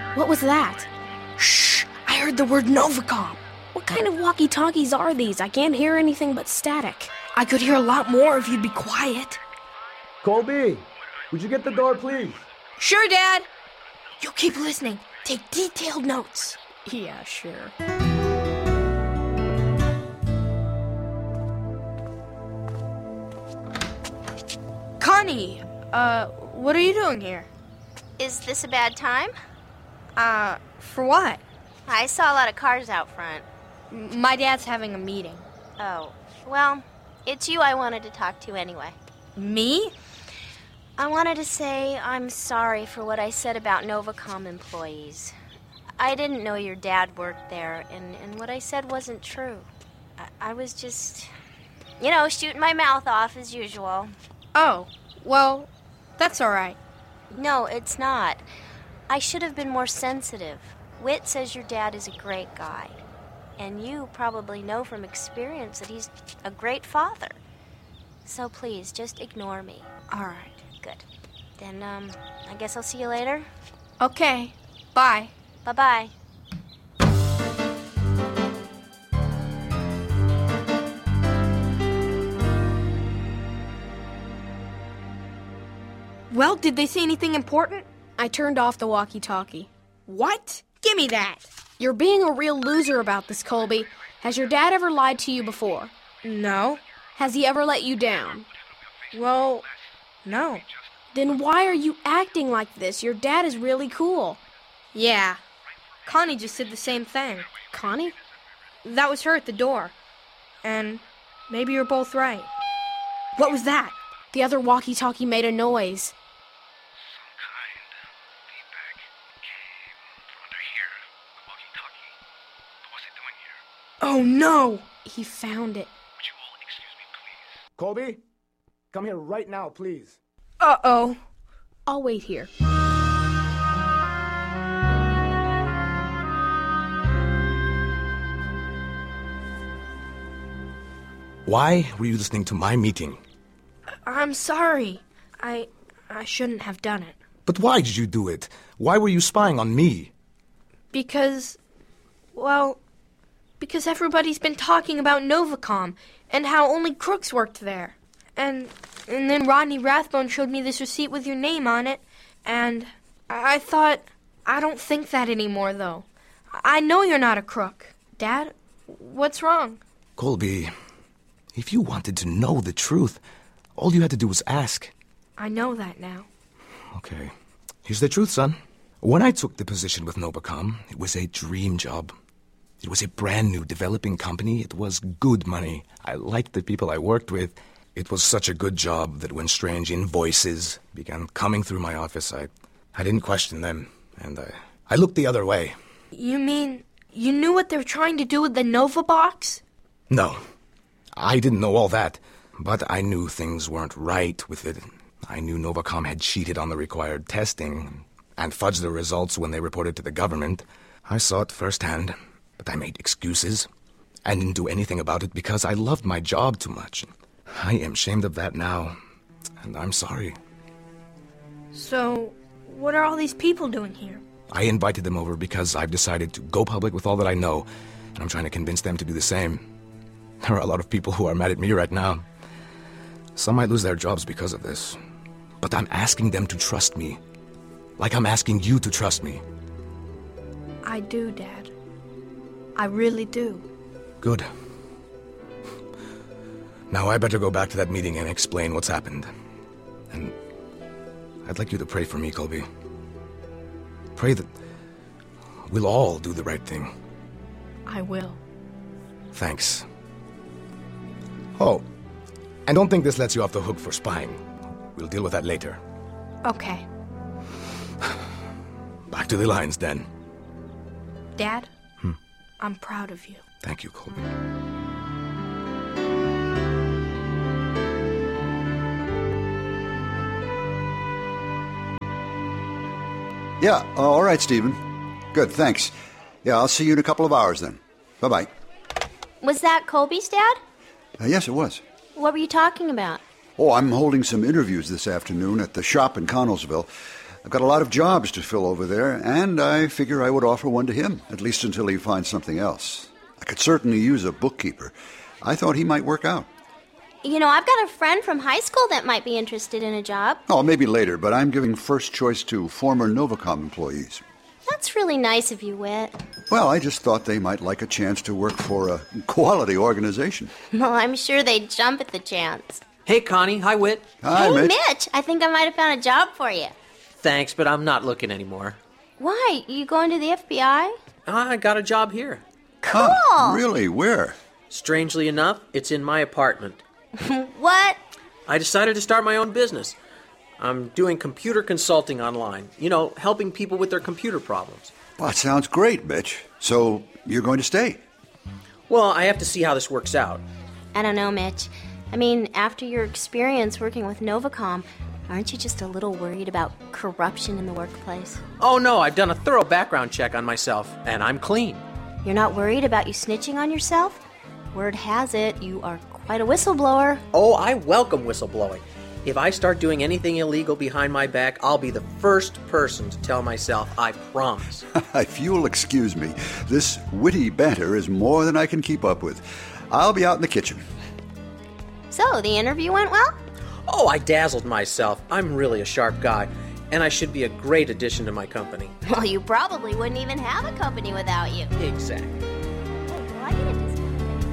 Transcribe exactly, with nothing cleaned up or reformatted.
What was that? Shh! I heard the word Novacom. What kind of walkie-talkies are these? I can't hear anything but static. I could hear a lot more if you'd be quiet. Colby, would you get the door, please? Sure, Dad. You keep listening. Take detailed notes. Yeah, sure. Connie, uh, what are you doing here? Is this a bad time? Uh, for what? I saw a lot of cars out front. M- my dad's having a meeting. Oh, well, it's you I wanted to talk to anyway. Me? I wanted to say I'm sorry for what I said about Novacom employees. I didn't know your dad worked there, and, and what I said wasn't true. I, I was just, you know, shooting my mouth off as usual. Oh, well, that's all right. No, it's not. I should have been more sensitive. Whit says your dad is a great guy. And you probably know from experience that he's a great father. So please, just ignore me. All right. Good. Then, um, I guess I'll see you later. Okay. Bye. Bye-bye. Well, did they say anything important? I turned off the walkie-talkie. What? Give me that. You're being a real loser about this, Colby. Has your dad ever lied to you before? No. Has he ever let you down? Well, no. Then why are you acting like this? Your dad is really cool. Yeah. Connie just said the same thing. Connie? That was her at the door. And maybe you're both right. What was that? The other walkie-talkie made a noise. Some kind of feedback came from under here. The walkie-talkie. But what's it doing here? Oh, no! He found it. Would you all excuse me, please? Colby, come here right now, please. Uh-oh. I'll wait here. Why were you listening to my meeting? I'm sorry. I I shouldn't have done it. But why did you do it? Why were you spying on me? Because, well, because everybody's been talking about Novacom and how only crooks worked there. And and then Rodney Rathbone showed me this receipt with your name on it, and I, I thought, I don't think that anymore, though. I know you're not a crook. Dad, what's wrong? Colby, if you wanted to know the truth, all you had to do was ask. I know that now. Okay. Here's the truth, son. When I took the position with Novacom, it was a dream job. It was a brand new developing company. It was good money. I liked the people I worked with. It was such a good job that when strange invoices began coming through my office, I, I didn't question them, and I, I looked the other way. You mean you knew what they were trying to do with the Nova box? No, I didn't know all that, but I knew things weren't right with it. I knew Novacom had cheated on the required testing and fudged the results when they reported to the government. I saw it firsthand, but I made excuses and didn't do anything about it because I loved my job too much. I am ashamed of that now, and I'm sorry. So, what are all these people doing here? I invited them over because I've decided to go public with all that I know, and I'm trying to convince them to do the same. There are a lot of people who are mad at me right now. Some might lose their jobs because of this. But I'm asking them to trust me. Like I'm asking you to trust me. I do, Dad. I really do. Good. Now I better go back to that meeting and explain what's happened. And I'd like you to pray for me, Colby. Pray that we'll all do the right thing. I will. Thanks. Oh, and don't think this lets you off the hook for spying. We'll deal with that later. Okay. Back to the lines, then. Dad, Hmm? I'm proud of you. Thank you, Colby. Yeah, uh, all right, Stephen. Good, thanks. Yeah, I'll see you in a couple of hours then. Bye-bye. Was that Colby's dad? Uh, yes, it was. What were you talking about? Oh, I'm holding some interviews this afternoon at the shop in Connellsville. I've got a lot of jobs to fill over there, and I figure I would offer one to him, at least until he finds something else. I could certainly use a bookkeeper. I thought he might work out. You know, I've got a friend from high school that might be interested in a job. Oh, maybe later, but I'm giving first choice to former Novacom employees. That's really nice of you, Whit. Well, I just thought they might like a chance to work for a quality organization. Well, I'm sure they'd jump at the chance. Hey, Connie. Hi, Whit. Hi, hey, Mitch. Mitch, I think I might have found a job for you. Thanks, but I'm not looking anymore. Why? You going to the F B I? I got a job here. Cool. Huh, really? Where? Strangely enough, it's in my apartment. What? I decided to start my own business. I'm doing computer consulting online. You know, helping people with their computer problems. Well, that sounds great, Mitch. So you're going to stay? Well, I have to see how this works out. I don't know, Mitch. I mean, after your experience working with Novacom, aren't you just a little worried about corruption in the workplace? Oh, no, I've done a thorough background check on myself, and I'm clean. You're not worried about you snitching on yourself? Word has it, you are quite a whistleblower. Oh, I welcome whistleblowing. If I start doing anything illegal behind my back, I'll be the first person to tell myself, I promise. If you'll excuse me, this witty banter is more than I can keep up with. I'll be out in the kitchen. So, the interview went well? Oh, I dazzled myself. I'm really a sharp guy, and I should be a great addition to my company. Well, you probably wouldn't even have a company without you. Exactly. Well, I need to